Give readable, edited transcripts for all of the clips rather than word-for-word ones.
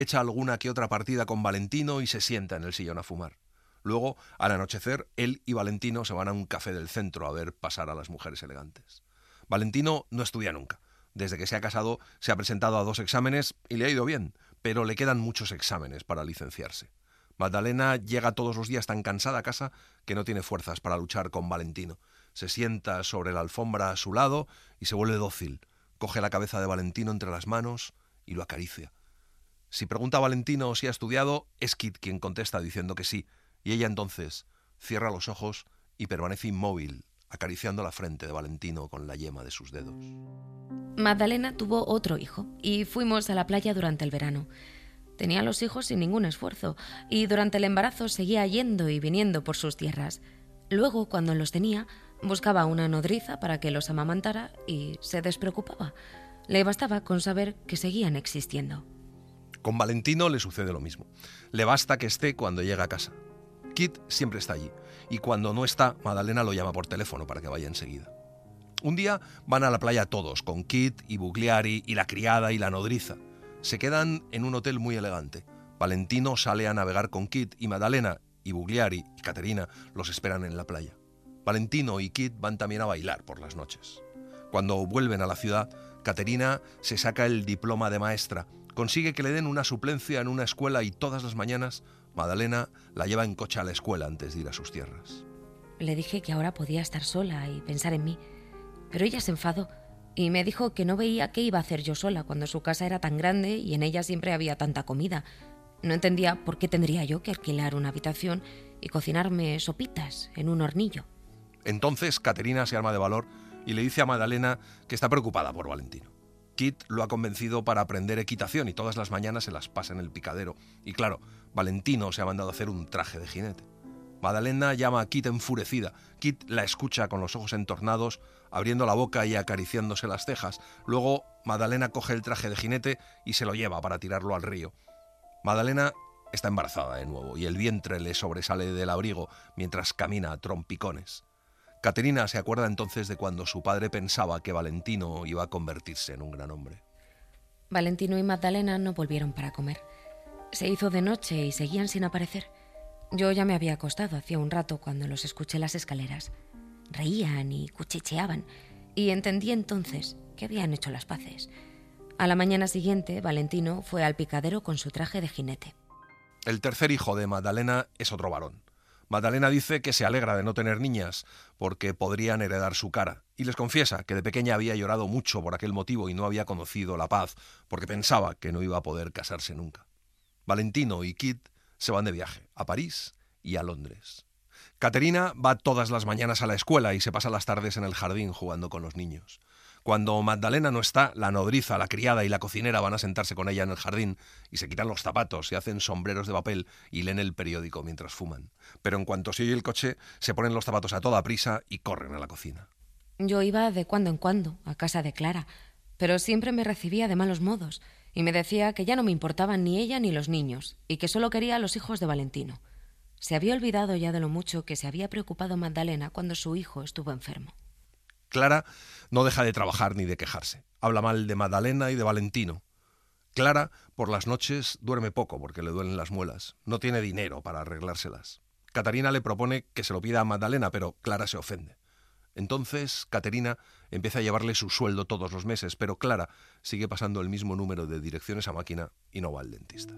echa alguna que otra partida con Valentino y se sienta en el sillón a fumar. Luego, al anochecer, él y Valentino se van a un café del centro a ver pasar a las mujeres elegantes. Valentino no estudia nunca. Desde que se ha casado se ha presentado a 2 exámenes y le ha ido bien, pero le quedan muchos exámenes para licenciarse. Magdalena llega todos los días tan cansada a casa que no tiene fuerzas para luchar con Valentino. Se sienta sobre la alfombra a su lado y se vuelve dócil. Coge la cabeza de Valentino entre las manos y lo acaricia. Si pregunta a Valentino si ha estudiado, es Kit quien contesta diciendo que sí, y ella entonces cierra los ojos y permanece inmóvil, acariciando la frente de Valentino con la yema de sus dedos. Magdalena tuvo otro hijo y fuimos a la playa durante el verano. Tenía los hijos sin ningún esfuerzo y durante el embarazo seguía yendo y viniendo por sus tierras. Luego, cuando los tenía, buscaba una nodriza para que los amamantara y se despreocupaba. Le bastaba con saber que seguían existiendo. Con Valentino le sucede lo mismo. Le basta que esté cuando llega a casa. Kit siempre está allí y cuando no está, Magdalena lo llama por teléfono para que vaya enseguida. Un día van a la playa todos, con Kit y Bugliari y la criada y la nodriza. Se quedan en un hotel muy elegante. Valentino sale a navegar con Kit y Magdalena y Bugliari y Caterina los esperan en la playa. Valentino y Kit van también a bailar por las noches. Cuando vuelven a la ciudad, Caterina se saca el diploma de maestra, consigue que le den una suplencia en una escuela y todas las mañanas Magdalena la lleva en coche a la escuela antes de ir a sus tierras. Le dije que ahora podía estar sola y pensar en mí, pero ella se enfadó y me dijo que no veía qué iba a hacer yo sola cuando su casa era tan grande y en ella siempre había tanta comida. No entendía por qué tendría yo que alquilar una habitación y cocinarme sopitas en un hornillo. Entonces Caterina se arma de valor y le dice a Magdalena que está preocupada por Valentino. Kit lo ha convencido para aprender equitación y todas las mañanas se las pasa en el picadero. Y claro, Valentino se ha mandado a hacer un traje de jinete. Magdalena llama a Kit enfurecida. Kit la escucha con los ojos entornados, abriendo la boca y acariciándose las cejas. Luego Magdalena coge el traje de jinete y se lo lleva para tirarlo al río. Magdalena está embarazada de nuevo y el vientre le sobresale del abrigo mientras camina a trompicones. Caterina se acuerda entonces de cuando su padre pensaba que Valentino iba a convertirse en un gran hombre. Valentino y Magdalena no volvieron para comer. Se hizo de noche y seguían sin aparecer. Yo ya me había acostado hacía un rato cuando los escuché en las escaleras. Reían y cuchicheaban y entendí entonces que habían hecho las paces. A la mañana siguiente, Valentino fue al picadero con su traje de jinete. El tercer hijo de Magdalena es otro varón. Magdalena dice que se alegra de no tener niñas porque podrían heredar su cara y les confiesa que de pequeña había llorado mucho por aquel motivo y no había conocido la paz porque pensaba que no iba a poder casarse nunca. Valentino y Kit se van de viaje a París y a Londres. Caterina va todas las mañanas a la escuela y se pasa las tardes en el jardín jugando con los niños. Cuando Magdalena no está, la nodriza, la criada y la cocinera van a sentarse con ella en el jardín y se quitan los zapatos, se hacen sombreros de papel y leen el periódico mientras fuman. Pero en cuanto se oye el coche, se ponen los zapatos a toda prisa y corren a la cocina. Yo iba de cuando en cuando a casa de Clara, pero siempre me recibía de malos modos y me decía que ya no me importaban ni ella ni los niños y que solo quería a los hijos de Valentino. Se había olvidado ya de lo mucho que se había preocupado Magdalena cuando su hijo estuvo enfermo. Clara no deja de trabajar ni de quejarse. Habla mal de Magdalena y de Valentino. Clara, por las noches, duerme poco porque le duelen las muelas. No tiene dinero para arreglárselas. Caterina le propone que se lo pida a Magdalena, pero Clara se ofende. Entonces, Caterina empieza a llevarle su sueldo todos los meses, pero Clara sigue pasando el mismo número de direcciones a máquina y no va al dentista.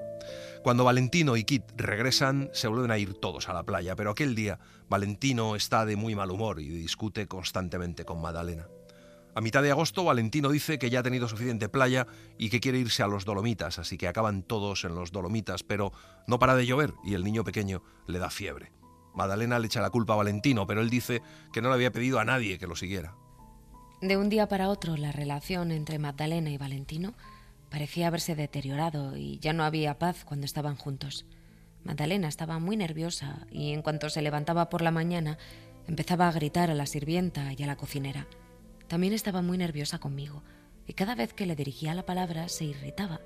Cuando Valentino y Kit regresan, se vuelven a ir todos a la playa, pero aquel día Valentino está de muy mal humor y discute constantemente con Magdalena. A mitad de agosto, Valentino dice que ya ha tenido suficiente playa y que quiere irse a los Dolomitas, así que acaban todos en los Dolomitas, pero no para de llover y el niño pequeño le da fiebre. Magdalena le echa la culpa a Valentino, pero él dice que no le había pedido a nadie que lo siguiera. De un día para otro, la relación entre Magdalena y Valentino parecía haberse deteriorado y ya no había paz cuando estaban juntos. Magdalena estaba muy nerviosa y en cuanto se levantaba por la mañana empezaba a gritar a la sirvienta y a la cocinera. También estaba muy nerviosa conmigo y cada vez que le dirigía la palabra se irritaba.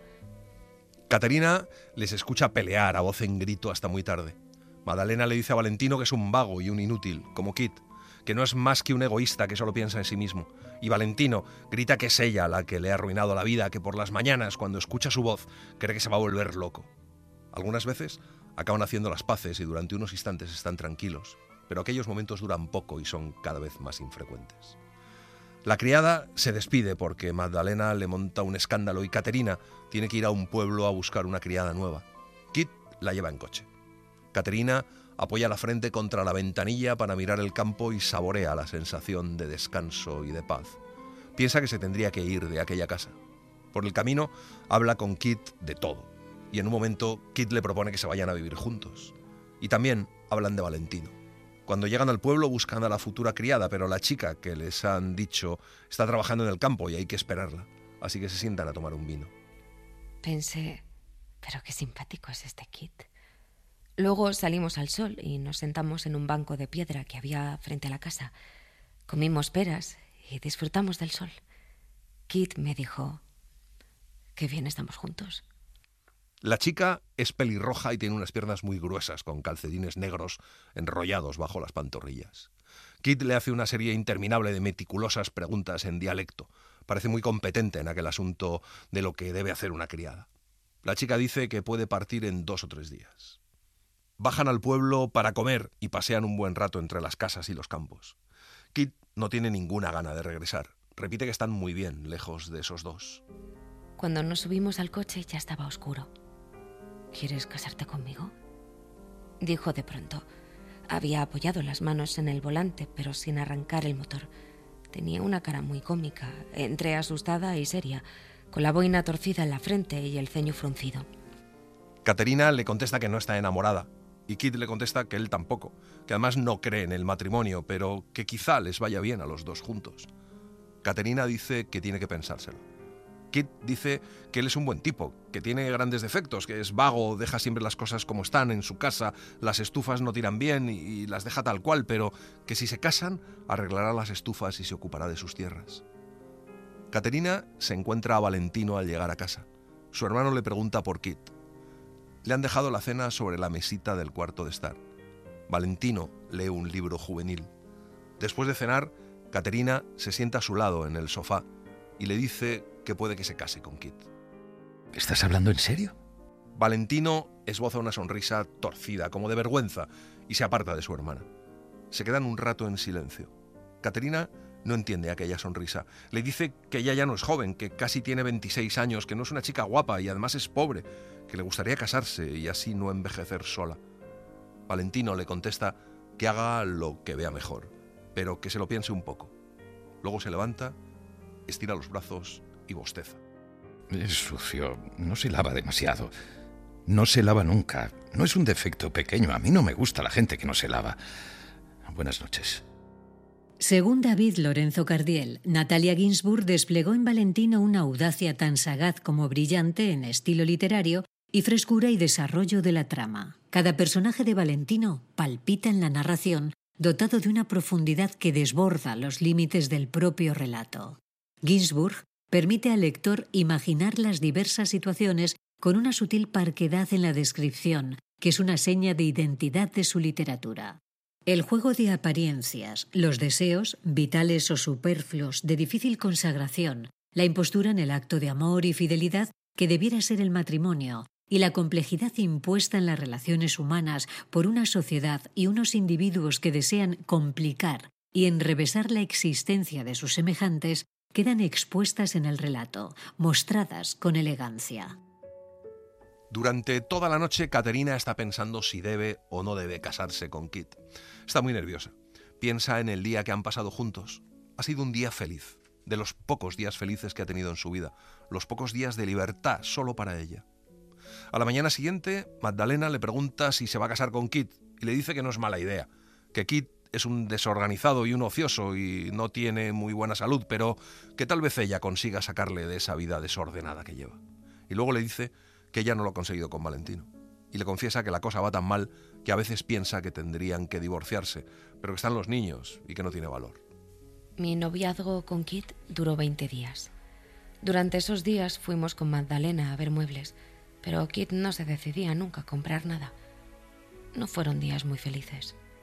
Caterina les escucha pelear a voz en grito hasta muy tarde. Magdalena le dice a Valentino que es un vago y un inútil, como Kit. que no es más que un egoísta que solo piensa en sí mismo. Y Valentino grita que es ella la que le ha arruinado la vida, que por las mañanas, cuando escucha su voz, cree que se va a volver loco. Algunas veces acaban haciendo las paces y durante unos instantes están tranquilos, pero aquellos momentos duran poco y son cada vez más infrecuentes. La criada se despide porque Magdalena le monta un escándalo y Caterina tiene que ir a un pueblo a buscar una criada nueva. Kit la lleva en coche. Caterina apoya la frente contra la ventanilla para mirar el campo y saborea la sensación de descanso y de paz. Piensa que se tendría que ir de aquella casa. Por el camino habla con Kit de todo, y en un momento Kit le propone que se vayan a vivir juntos. Y también hablan de Valentino. Cuando llegan al pueblo buscan a la futura criada, pero la chica que les han dicho está trabajando en el campo y hay que esperarla, así que se sientan a tomar un vino. Pensé, pero qué simpático es este Kit. Luego salimos al sol y nos sentamos en un banco de piedra que había frente a la casa. Comimos peras y disfrutamos del sol. Kit me dijo, qué bien estamos juntos. La chica es pelirroja y tiene unas piernas muy gruesas, con calcetines negros enrollados bajo las pantorrillas. Kit le hace una serie interminable de meticulosas preguntas en dialecto. Parece muy competente en aquel asunto de lo que debe hacer una criada. La chica dice que puede partir en 2 o 3 días. Bajan al pueblo para comer y pasean un buen rato entre las casas y los campos. Kit no tiene ninguna gana de regresar. Repite que están muy bien lejos de esos dos. Cuando nos subimos al coche ya estaba oscuro. ¿Quieres casarte conmigo?, dijo de pronto. Había apoyado las manos en el volante, pero sin arrancar el motor. Tenía una cara muy cómica, entre asustada y seria, con la boina torcida en la frente y el ceño fruncido. Caterina le contesta que no está enamorada, y Kit le contesta que él tampoco, que además no cree en el matrimonio, pero que quizá les vaya bien a los dos juntos. Caterina dice que tiene que pensárselo. Kit dice que él es un buen tipo, que tiene grandes defectos, que es vago, deja siempre las cosas como están en su casa, las estufas no tiran bien y las deja tal cual, pero que si se casan arreglará las estufas y se ocupará de sus tierras. Caterina se encuentra a Valentino al llegar a casa. Su hermano le pregunta por Kit. Le han dejado la cena sobre la mesita del cuarto de estar. Valentino lee un libro juvenil. Después de cenar, Caterina se sienta a su lado en el sofá y le dice que puede que se case con Kit. ¿Estás hablando en serio? Valentino esboza una sonrisa torcida, como de vergüenza, y se aparta de su hermana. Se quedan un rato en silencio. Caterina no entiende aquella sonrisa. Le dice que ella ya no es joven, que casi tiene 26 años, que no es una chica guapa y además es pobre, que le gustaría casarse y así no envejecer sola. Valentino le contesta que haga lo que vea mejor, pero que se lo piense un poco. Luego se levanta, estira los brazos y bosteza. Es sucio, no se lava demasiado. No se lava nunca. No es un defecto pequeño. A mí no me gusta la gente que no se lava. Buenas noches. Según David Lorenzo Cardiel, Natalia Ginzburg desplegó en Valentino una audacia tan sagaz como brillante en estilo literario y frescura y desarrollo de la trama. Cada personaje de Valentino palpita en la narración, dotado de una profundidad que desborda los límites del propio relato. Ginzburg permite al lector imaginar las diversas situaciones con una sutil parquedad en la descripción, que es una seña de identidad de su literatura. El juego de apariencias, los deseos, vitales o superfluos, de difícil consagración, la impostura en el acto de amor y fidelidad que debiera ser el matrimonio, y la complejidad impuesta en las relaciones humanas por una sociedad y unos individuos que desean complicar y enrevesar la existencia de sus semejantes, quedan expuestas en el relato, mostradas con elegancia. Durante toda la noche, Caterina está pensando si debe o no debe casarse con Kit. Está muy nerviosa. Piensa en el día que han pasado juntos. Ha sido un día feliz, de los pocos días felices que ha tenido en su vida, los pocos días de libertad solo para ella. A la mañana siguiente, Magdalena le pregunta si se va a casar con Kit y le dice que no es mala idea, que Kit es un desorganizado y un ocioso y no tiene muy buena salud, pero que tal vez ella consiga sacarle de esa vida desordenada que lleva. Y luego le dice que ella no lo ha conseguido con Valentino. Y le confiesa que la cosa va tan mal que a veces piensa que tendrían que divorciarse, pero que están los niños y que no tiene valor. Mi noviazgo con Kit duró 20 días. Durante esos días fuimos con Magdalena a ver muebles, pero Kit no se decidía nunca a comprar nada. No fueron días muy felices.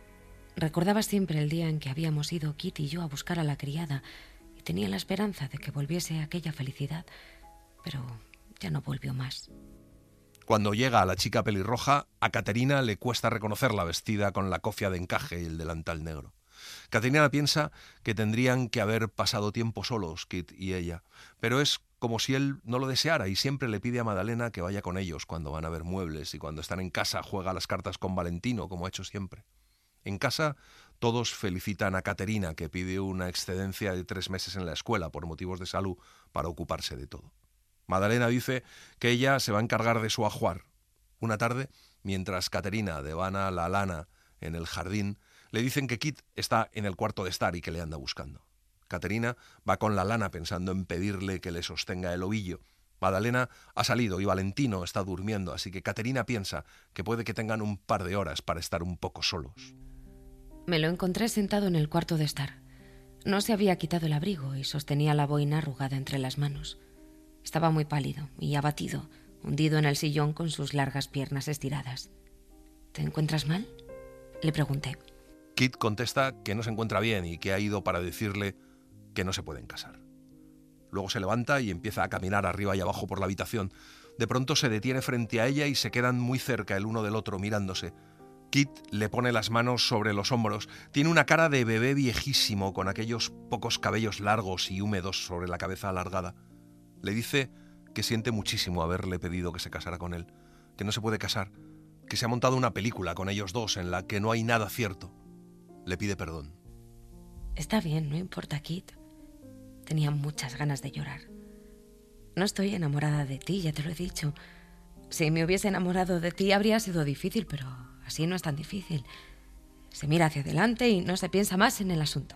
Recordaba siempre el día en que habíamos ido Kit y yo a buscar a la criada y tenía la esperanza de que volviese aquella felicidad, pero ya no volvió más. Cuando llega a la chica pelirroja, a Caterina le cuesta reconocerla vestida con la cofia de encaje y el delantal negro. Caterina piensa que tendrían que haber pasado tiempo solos, Kit y ella, pero es como si él no lo deseara y siempre le pide a Madalena que vaya con ellos cuando van a ver muebles y cuando están en casa juega las cartas con Valentino, como ha hecho siempre. En casa todos felicitan a Caterina, que pide una excedencia de 3 meses en la escuela por motivos de salud para ocuparse de todo. Madalena dice que ella se va a encargar de su ajuar. Una tarde, mientras Caterina devana la lana en el jardín, le dicen que Kit está en el cuarto de estar y que le anda buscando. Caterina va con la lana pensando en pedirle que le sostenga el ovillo. Madalena ha salido y Valentino está durmiendo, así que Caterina piensa que puede que tengan un par de horas para estar un poco solos. Me lo encontré sentado en el cuarto de estar. No se había quitado el abrigo y sostenía la boina arrugada entre las manos. Estaba muy pálido y abatido, hundido en el sillón con sus largas piernas estiradas. ¿Te encuentras mal?, le pregunté. Kit contesta que no se encuentra bien y que ha ido para decirle que no se pueden casar. Luego se levanta y empieza a caminar arriba y abajo por la habitación. De pronto se detiene frente a ella y se quedan muy cerca el uno del otro mirándose. Kit le pone las manos sobre los hombros. Tiene una cara de bebé viejísimo con aquellos pocos cabellos largos y húmedos sobre la cabeza alargada. Le dice que siente muchísimo haberle pedido que se casara con él, que no se puede casar, que se ha montado una película con ellos dos en la que no hay nada cierto. Le pide perdón. Está bien, no importa, Kit. Tenía muchas ganas de llorar. No estoy enamorada de ti, ya te lo he dicho. Si me hubiese enamorado de ti habría sido difícil, pero así no es tan difícil. Se mira hacia adelante y no se piensa más en el asunto.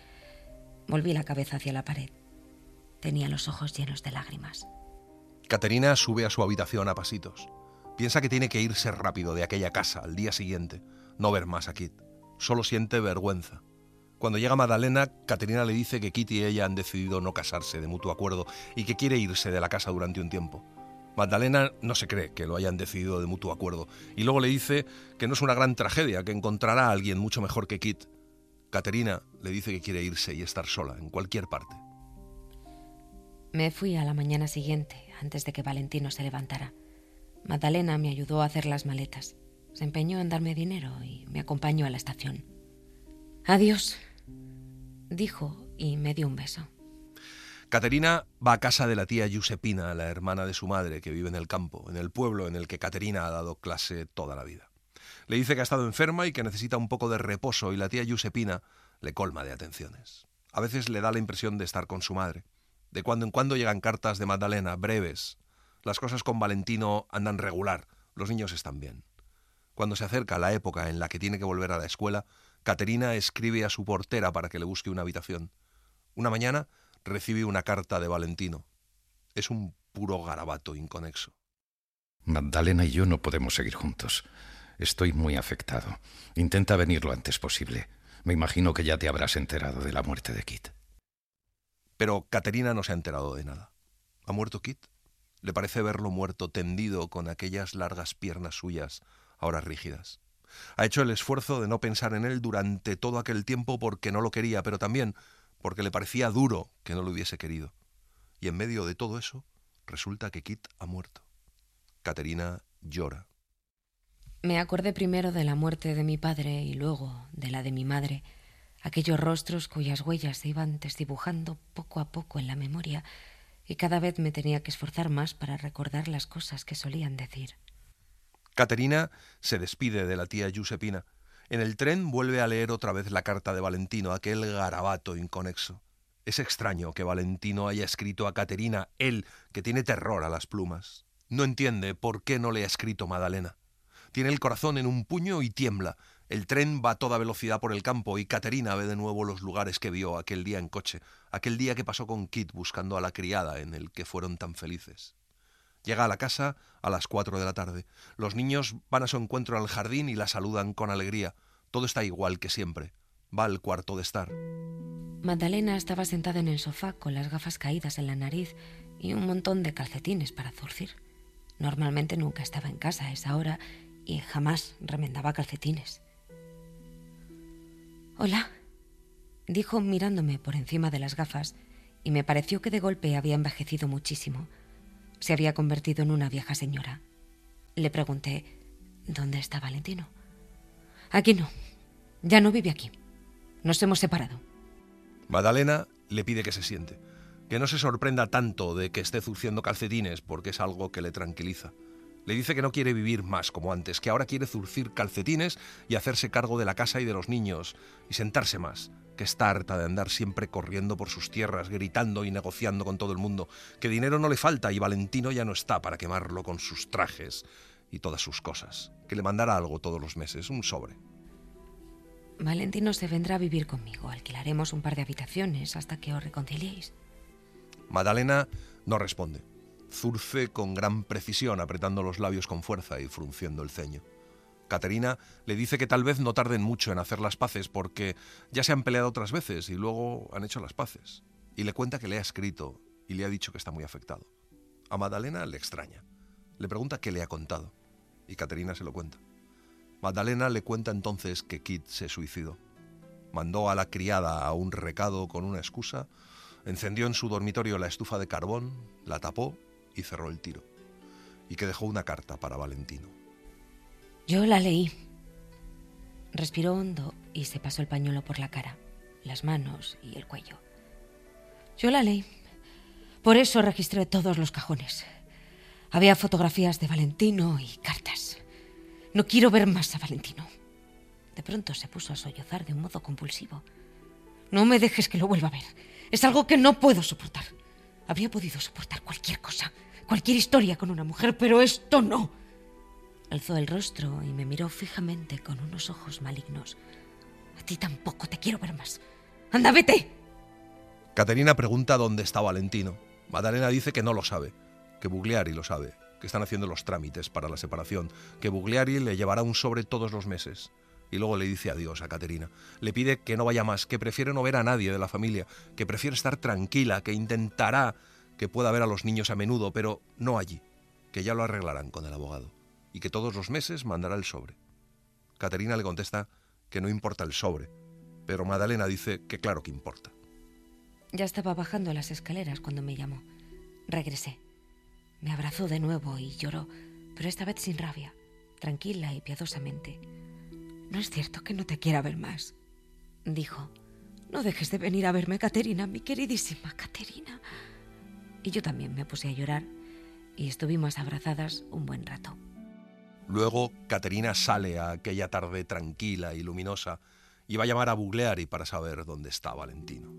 Volví la cabeza hacia la pared. Tenía los ojos llenos de lágrimas. Caterina sube a su habitación a pasitos. Piensa que tiene que irse rápido de aquella casa al día siguiente, no ver más a Kit. Solo siente vergüenza. Cuando llega Madalena, Caterina le dice que Kit y ella han decidido no casarse de mutuo acuerdo y que quiere irse de la casa durante un tiempo. Magdalena no se cree que lo hayan decidido de mutuo acuerdo y luego le dice que no es una gran tragedia, que encontrará a alguien mucho mejor que Kit. Caterina le dice que quiere irse y estar sola en cualquier parte. Me fui a la mañana siguiente, antes de que Valentino se levantara. Magdalena me ayudó a hacer las maletas. Se empeñó en darme dinero y me acompañó a la estación. «Adiós», dijo y me dio un beso. Caterina va a casa de la tía Giuseppina, la hermana de su madre, que vive en el campo, en el pueblo en el que Caterina ha dado clase toda la vida. Le dice que ha estado enferma y que necesita un poco de reposo y la tía Giuseppina le colma de atenciones. A veces le da la impresión de estar con su madre. De cuando en cuando llegan cartas de Magdalena, breves. Las cosas con Valentino andan regular, los niños están bien. Cuando se acerca la época en la que tiene que volver a la escuela, Caterina escribe a su portera para que le busque una habitación. Una mañana recibe una carta de Valentino. Es un puro garabato inconexo. Magdalena y yo no podemos seguir juntos. Estoy muy afectado. Intenta venir lo antes posible. Me imagino que ya te habrás enterado de la muerte de Kit. Pero Caterina no se ha enterado de nada. ¿Ha muerto Kit? Le parece verlo muerto, tendido con aquellas largas piernas suyas, ahora rígidas. Ha hecho el esfuerzo de no pensar en él durante todo aquel tiempo porque no lo quería, pero también porque le parecía duro que no lo hubiese querido. Y en medio de todo eso, resulta que Kit ha muerto. Caterina llora. Me acordé primero de la muerte de mi padre y luego de la de mi madre, aquellos rostros cuyas huellas se iban desdibujando poco a poco en la memoria y cada vez me tenía que esforzar más para recordar las cosas que solían decir. Caterina se despide de la tía Giuseppina. En el tren vuelve a leer otra vez la carta de Valentino, aquel garabato inconexo. Es extraño que Valentino haya escrito a Caterina, él, que tiene terror a las plumas. No entiende por qué no le ha escrito Magdalena. Tiene el corazón en un puño y tiembla. El tren va a toda velocidad por el campo y Caterina ve de nuevo los lugares que vio aquel día en coche, aquel día que pasó con Kit buscando a la criada en el que fueron tan felices. Llega a la casa a las 4 de la tarde. Los niños van a su encuentro al jardín y la saludan con alegría. Todo está igual que siempre. Va al cuarto de estar. Magdalena estaba sentada en el sofá con las gafas caídas en la nariz y un montón de calcetines para zurcir. Normalmente nunca estaba en casa a esa hora y jamás remendaba calcetines. Hola, dijo mirándome por encima de las gafas, y me pareció que de golpe había envejecido muchísimo. Se había convertido en una vieja señora. Le pregunté, ¿dónde está Valentino? Aquí no, ya no vive aquí. Nos hemos separado. Madalena le pide que se siente, que no se sorprenda tanto de que esté zurciendo calcetines porque es algo que le tranquiliza. Le dice que no quiere vivir más como antes, que ahora quiere zurcir calcetines y hacerse cargo de la casa y de los niños y sentarse más, que está harta de andar siempre corriendo por sus tierras, gritando y negociando con todo el mundo, que dinero no le falta y Valentino ya no está para quemarlo con sus trajes y todas sus cosas, que le mandará algo todos los meses, un sobre. Valentino se vendrá a vivir conmigo. Alquilaremos un par de habitaciones hasta que os reconciliéis. Madalena no responde. Zurce con gran precisión, apretando los labios con fuerza y frunciendo el ceño. Caterina le dice que tal vez no tarden mucho en hacer las paces porque ya se han peleado otras veces y luego han hecho las paces. Y le cuenta que le ha escrito y le ha dicho que está muy afectado. A Madalena le extraña. Le pregunta qué le ha contado y Caterina se lo cuenta. Madalena le cuenta entonces que Kit se suicidó. Mandó a la criada a un recado con una excusa, encendió en su dormitorio la estufa de carbón, la tapó y cerró el tiro. Y que dejó una carta para Valentino. Yo la leí. Respiró hondo y se pasó el pañuelo por la cara, las manos y el cuello. Yo la leí. Por eso registré todos los cajones. Había fotografías de Valentino y cartas. No quiero ver más a Valentino. De pronto se puso a sollozar de un modo compulsivo. No me dejes que lo vuelva a ver. Es algo que no puedo soportar. Habría podido soportar cualquier cosa, cualquier historia con una mujer, pero esto no. Alzó el rostro y me miró fijamente con unos ojos malignos. A ti tampoco te quiero ver más. ¡Anda, vete! Caterina pregunta dónde está Valentino. Madalena dice que no lo sabe, que Bugliari lo sabe, que están haciendo los trámites para la separación, que Bugliari le llevará un sobre todos los meses. Y luego le dice adiós a Caterina. Le pide que no vaya más, que prefiere no ver a nadie de la familia, que prefiere estar tranquila, que intentará que pueda ver a los niños a menudo, pero no allí, que ya lo arreglarán con el abogado, y que todos los meses mandará el sobre. Caterina le contesta que no importa el sobre, pero Madalena dice que claro que importa. Ya estaba bajando las escaleras cuando me llamó. Regresé. Me abrazó de nuevo y lloró, pero esta vez sin rabia, tranquila y piadosamente. No es cierto que no te quiera ver más, dijo. No dejes de venir a verme, Caterina, mi queridísima Caterina. Y yo también me puse a llorar y estuvimos abrazadas un buen rato. Luego Caterina sale a aquella tarde tranquila y luminosa y va a llamar a Bugliari para saber dónde está Valentino.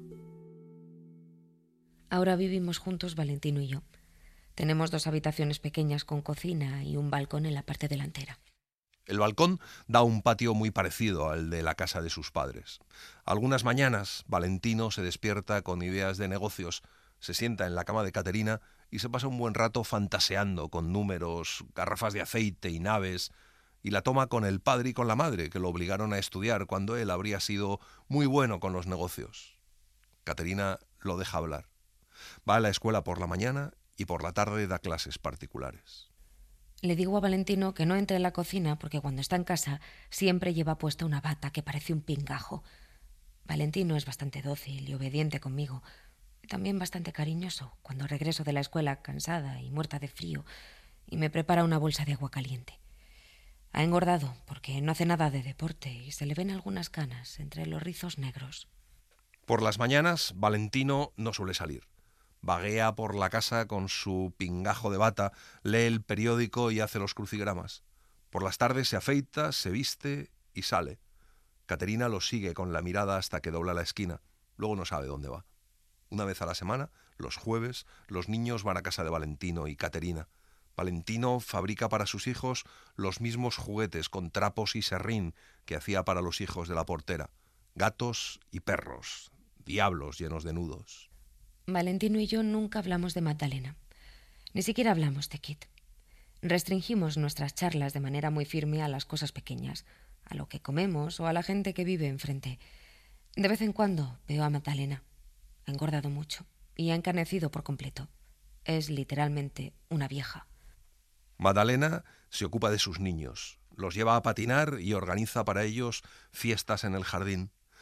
Ahora vivimos juntos Valentino y yo. Tenemos 2 habitaciones pequeñas con cocina y un balcón en la parte delantera. El balcón da a un patio muy parecido al de la casa de sus padres. Algunas mañanas Valentino se despierta con ideas de negocios, se sienta en la cama de Caterina y se pasa un buen rato fantaseando con números, garrafas de aceite y naves, y la toma con el padre y con la madre, que lo obligaron a estudiar cuando él habría sido muy bueno con los negocios. Caterina lo deja hablar. Va a la escuela por la mañana y por la tarde da clases particulares. Le digo a Valentino que no entre en la cocina porque cuando está en casa siempre lleva puesta una bata que parece un pingajo. Valentino es bastante dócil y obediente conmigo, y también bastante cariñoso cuando regreso de la escuela cansada y muerta de frío y me prepara una bolsa de agua caliente. Ha engordado porque no hace nada de deporte y se le ven algunas canas entre los rizos negros. Por las mañanas Valentino no suele salir. Vaguea por la casa con su pingajo de bata, lee el periódico y hace los crucigramas. Por las tardes se afeita, se viste y sale. Caterina lo sigue con la mirada hasta que dobla la esquina. Luego no sabe dónde va. Una vez a la semana, los jueves, los niños van a casa de Valentino y Caterina. Valentino fabrica para sus hijos los mismos juguetes con trapos y serrín que hacía para los hijos de la portera. Gatos y perros, diablos llenos de nudos. Valentino y yo nunca hablamos de Magdalena. Ni siquiera hablamos de Kit. Restringimos nuestras charlas de manera muy firme a las cosas pequeñas, a lo que comemos o a la gente que vive enfrente. De vez en cuando veo a Magdalena. Ha engordado mucho y ha encanecido por completo. Es literalmente una vieja. Madalena se ocupa de sus niños, los lleva a patinar y organiza para ellos fiestas en el jardín.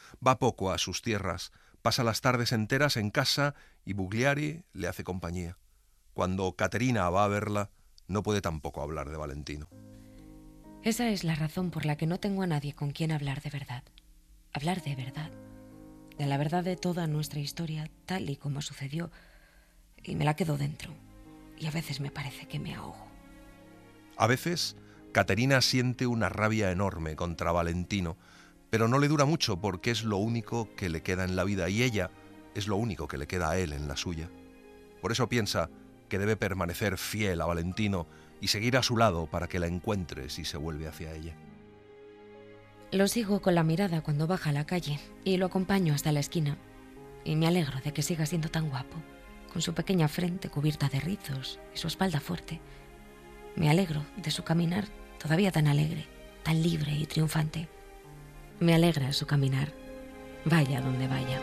Va poco a sus tierras, pasa las tardes enteras en casa y Bugliari le hace compañía. Cuando Caterina va a verla, no puede tampoco hablar de Valentino. Esa es la razón por la que no tengo a nadie con quien hablar de verdad. Hablar de verdad. De la verdad de toda nuestra historia, tal y como sucedió. Y me la quedo dentro. Y a veces me parece que me ahogo. A veces, Caterina siente una rabia enorme contra Valentino, pero no le dura mucho porque es lo único que le queda en la vida y ella es lo único que le queda a él en la suya. Por eso piensa que debe permanecer fiel a Valentino y seguir a su lado para que la encuentre si se vuelve hacia ella. Lo sigo con la mirada cuando baja a la calle y lo acompaño hasta la esquina. Y me alegro de que siga siendo tan guapo, con su pequeña frente cubierta de rizos y su espalda fuerte. Me alegro de su caminar todavía tan alegre, tan libre y triunfante. Me alegra su caminar, vaya donde vaya.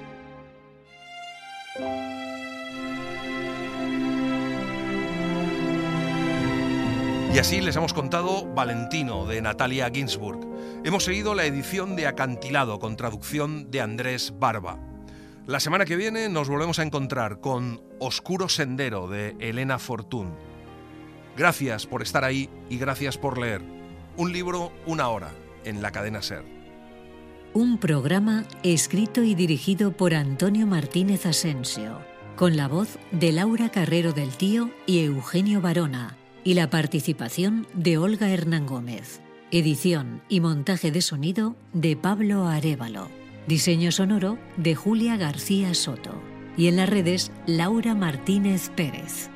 Y así les hemos contado Valentino, de Natalia Ginzburg. Hemos seguido la edición de Acantilado, con traducción de Andrés Barba. La semana que viene nos volvemos a encontrar con Oscuro Sendero, de Elena Fortún. Gracias por estar ahí y gracias por leer. Un libro, una hora, en la cadena SER. Un programa escrito y dirigido por Antonio Martínez Asensio, con la voz de Laura Carrero del Tío y Eugenio Barona, y la participación de Olga Hernán Gómez. Edición y montaje de sonido de Pablo Arévalo. Diseño sonoro de Julia García Soto. Y en las redes, Laura Martínez Pérez.